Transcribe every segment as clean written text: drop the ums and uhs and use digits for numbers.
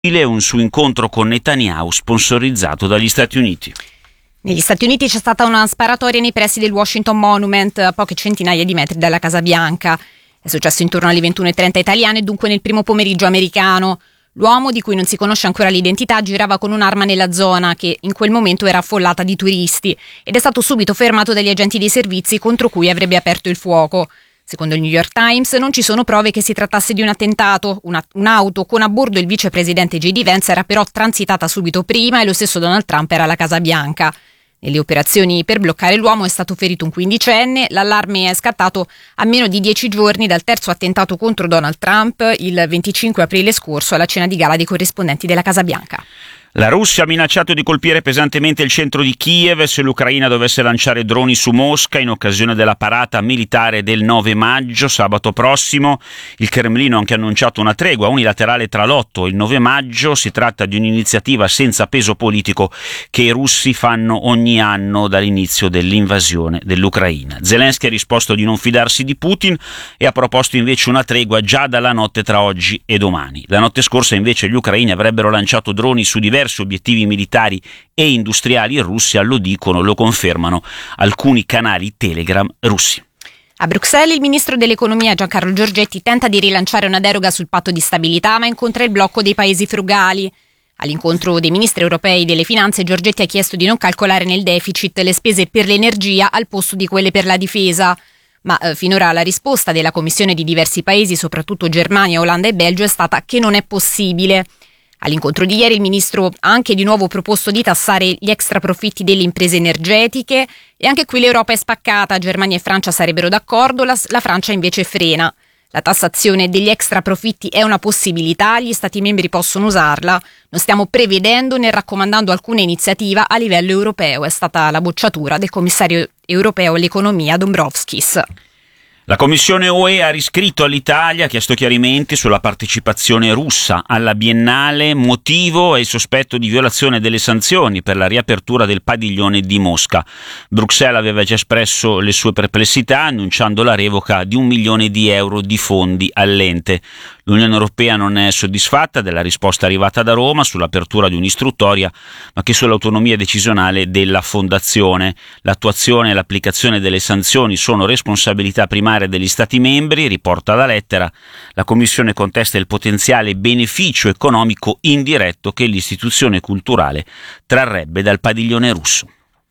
un suo incontro con Netanyahu sponsorizzato dagli Stati Uniti. Negli Stati Uniti c'è stata una sparatoria nei pressi del Washington Monument, a poche centinaia di metri dalla Casa Bianca. È successo intorno alle 21:30 italiane, dunque nel primo pomeriggio americano. L'uomo, di cui non si conosce ancora l'identità, girava con un'arma nella zona che in quel momento era affollata di turisti ed è stato subito fermato dagli agenti dei servizi contro cui avrebbe aperto il fuoco. Secondo il New York Times non ci sono prove che si trattasse di un attentato. Un'auto con a bordo il vicepresidente J.D. Vance era però transitata subito prima e lo stesso Donald Trump era alla Casa Bianca. Nelle operazioni per bloccare l'uomo è stato ferito un quindicenne. L'allarme è scattato a meno di 10 giorni dal terzo attentato contro Donald Trump il 25 aprile scorso alla cena di gala dei corrispondenti della Casa Bianca. La Russia ha minacciato di colpire pesantemente il centro di Kiev se l'Ucraina dovesse lanciare droni su Mosca in occasione della parata militare del 9 maggio, sabato prossimo. Il Cremlino ha anche annunciato una tregua unilaterale tra l'8 e il 9 maggio. Si tratta di un'iniziativa senza peso politico che i russi fanno ogni anno dall'inizio dell'invasione dell'Ucraina. Zelensky ha risposto di non fidarsi di Putin e ha proposto invece una tregua già dalla notte tra oggi e domani. La notte scorsa invece gli ucraini avrebbero lanciato droni su diversi obiettivi militari e industriali russi, lo dicono, lo confermano alcuni canali Telegram russi. A Bruxelles il ministro dell'economia Giancarlo Giorgetti tenta di rilanciare una deroga sul patto di stabilità, ma incontra il blocco dei paesi frugali. All'incontro dei ministri europei delle finanze, Giorgetti ha chiesto di non calcolare nel deficit le spese per l'energia al posto di quelle per la difesa. Ma finora la risposta della Commissione di diversi paesi, soprattutto Germania, Olanda e Belgio, è stata che non è possibile. All'incontro di ieri il ministro ha anche di nuovo proposto di tassare gli extra profitti delle imprese energetiche e anche qui l'Europa è spaccata. Germania e Francia sarebbero d'accordo, la Francia invece frena. La tassazione degli extra profitti è una possibilità, gli Stati membri possono usarla. Non stiamo prevedendo né raccomandando alcuna iniziativa a livello europeo, è stata la bocciatura del commissario europeo all'economia Dombrovskis. La Commissione UE ha riscritto all'Italia, ha chiesto chiarimenti sulla partecipazione russa alla Biennale, motivo è il sospetto di violazione delle sanzioni per la riapertura del padiglione di Mosca. Bruxelles aveva già espresso le sue perplessità annunciando la revoca di 1 milione di euro di fondi all'ente. L'Unione Europea non è soddisfatta della risposta arrivata da Roma sull'apertura di un'istruttoria, ma che sull'autonomia decisionale della Fondazione. L'attuazione e l'applicazione delle sanzioni sono responsabilità primarie degli Stati membri, riporta la lettera. La Commissione contesta il potenziale beneficio economico indiretto che l'istituzione culturale trarrebbe dal padiglione russo.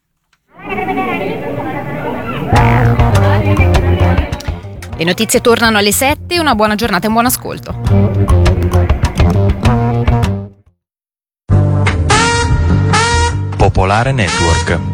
Le notizie tornano alle 7, una buona giornata e un buon ascolto. Popolare Network.